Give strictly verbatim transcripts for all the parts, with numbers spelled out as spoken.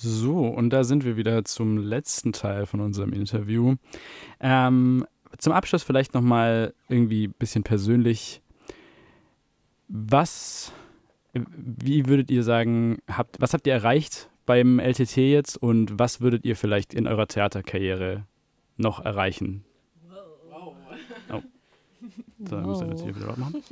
So, und da sind wir wieder zum letzten Teil von unserem Interview. Ähm, zum Abschluss vielleicht nochmal irgendwie ein bisschen persönlich. Was, wie würdet ihr sagen, habt, was habt ihr erreicht beim L T T jetzt und was würdet ihr vielleicht in eurer Theaterkarriere noch erreichen? Wow. Oh. So, dann müsst ihr das hier wieder laut machen.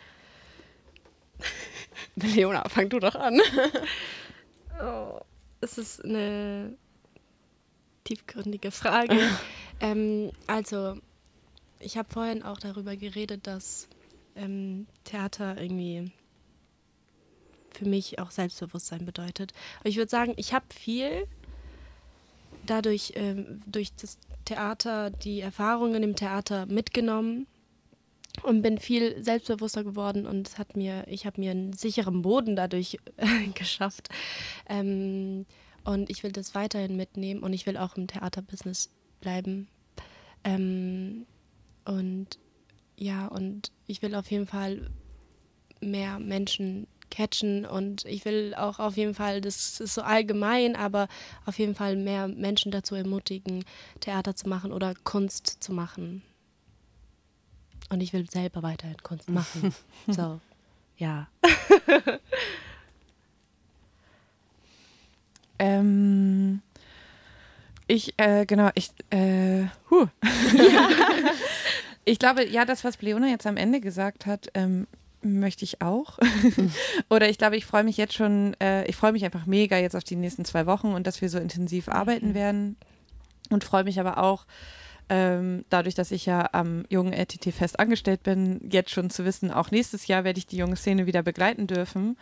Leona, fang du doch an. Oh, es ist eine tiefgründige Frage. ähm, also, ich habe vorhin auch darüber geredet, dass ähm, Theater irgendwie für mich auch Selbstbewusstsein bedeutet. Aber ich würde sagen, ich habe viel dadurch, ähm, durch das Theater, die Erfahrungen im Theater mitgenommen und bin viel selbstbewusster geworden und es hat mir, ich habe mir einen sicheren Boden dadurch äh, geschafft. Ähm, und ich will das weiterhin mitnehmen und ich will auch im Theaterbusiness bleiben. Ähm, und ja, und ich will auf jeden Fall mehr Menschen catchen und ich will auch auf jeden Fall, das ist so allgemein, aber auf jeden Fall mehr Menschen dazu ermutigen, Theater zu machen oder Kunst zu machen. Und ich will selber weiterhin Kunst machen. So, ja. ähm, ich, äh, genau, ich, äh, huh. Ja. Ich glaube, ja, das, was Leona jetzt am Ende gesagt hat, ähm, möchte ich auch. Oder ich glaube, ich freue mich jetzt schon, äh, ich freue mich einfach mega jetzt auf die nächsten zwei Wochen und dass wir so intensiv arbeiten werden. Und freue mich aber auch, ähm, dadurch, dass ich ja am jungen L T T fest angestellt bin, jetzt schon zu wissen, auch nächstes Jahr werde ich die junge Szene wieder begleiten dürfen.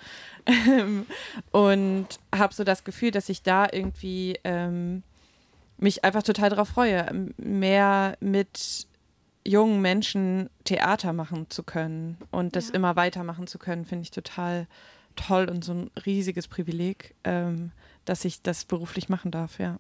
Und habe so das Gefühl, dass ich da irgendwie ähm, mich einfach total darauf freue, mehr mit jungen Menschen Theater machen zu können und das ja. immer weitermachen zu können, finde ich total toll und so ein riesiges Privileg, ähm, dass ich das beruflich machen darf, ja.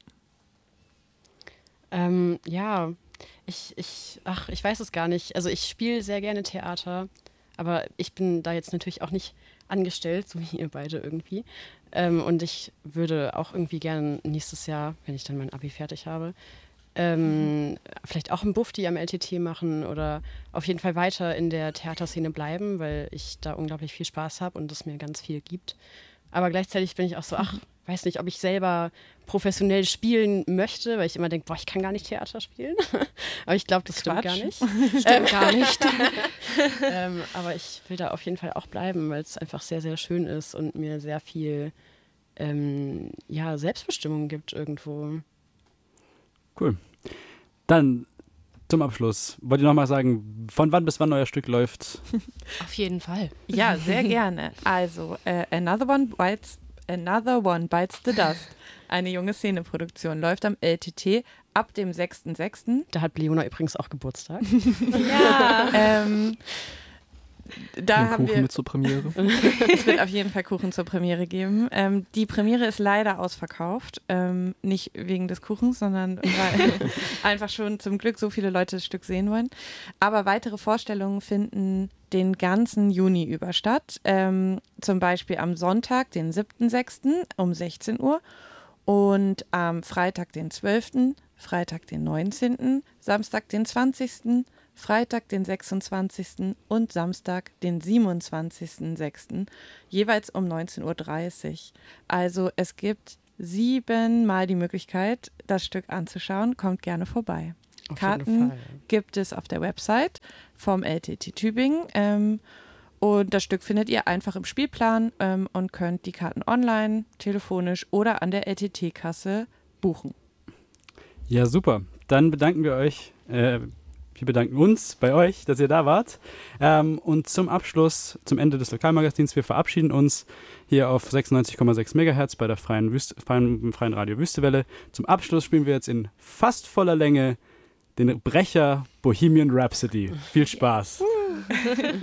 Ähm, ja, ich, ich, ach, ich weiß es gar nicht. Also ich spiele sehr gerne Theater, aber ich bin da jetzt natürlich auch nicht angestellt, so wie ihr beide irgendwie. Ähm, und ich würde auch irgendwie gerne nächstes Jahr, wenn ich dann mein Abi fertig habe, Ähm, mhm. vielleicht auch ein Bufti am L T T machen oder auf jeden Fall weiter in der Theaterszene bleiben, weil ich da unglaublich viel Spaß habe und es mir ganz viel gibt. Aber gleichzeitig bin ich auch so, ach, weiß nicht, ob ich selber professionell spielen möchte, weil ich immer denke, boah, ich kann gar nicht Theater spielen. Aber ich glaube, das stimmt Quatsch. gar nicht. Stimmt gar nicht. ähm, aber ich will da auf jeden Fall auch bleiben, weil es einfach sehr, sehr schön ist und mir sehr viel ähm, ja, Selbstbestimmung gibt irgendwo. Cool. Dann zum Abschluss. Wollt ihr nochmal sagen, von wann bis wann euer Stück läuft? Auf jeden Fall. Ja, sehr gerne. Also, äh, Another One Bites, Another One Bites the Dust. Eine junge Szeneproduktion läuft am L T T ab dem sechsten sechsten Da hat Leona übrigens auch Geburtstag. Ja. ähm, da Den haben Kuchen wir mit zur Premiere. Es wird auf jeden Fall Kuchen zur Premiere geben. Ähm, die Premiere ist leider ausverkauft. Ähm, nicht wegen des Kuchens, sondern weil einfach schon zum Glück so viele Leute das Stück sehen wollen. Aber weitere Vorstellungen finden den ganzen Juni über statt. Ähm, zum Beispiel am Sonntag, den siebten sechsten um sechzehn Uhr und am Freitag, den zwölften, Freitag, den neunzehnten, Samstag, den zwanzigsten, Freitag, den sechsundzwanzigsten und Samstag, den siebenundzwanzigsten sechsten jeweils um neunzehn Uhr dreißig. Also es gibt siebenmal die Möglichkeit, das Stück anzuschauen. Kommt gerne vorbei. Auf Karten gibt es auf der Website vom L T T Tübingen. Ähm, und das Stück findet ihr einfach im Spielplan ähm, und könnt die Karten online, telefonisch oder an der L T T-Kasse buchen. Ja, super. Dann bedanken wir euch, äh, wir bedanken uns bei euch, dass ihr da wart. Ähm, und zum Abschluss, zum Ende des Lokalmagazins, wir verabschieden uns hier auf sechsundneunzig Komma sechs Megahertz bei der freien, Wüste, freien, freien Radio Wüstewelle. Zum Abschluss spielen wir jetzt in fast voller Länge den Brecher Bohemian Rhapsody. Viel Spaß.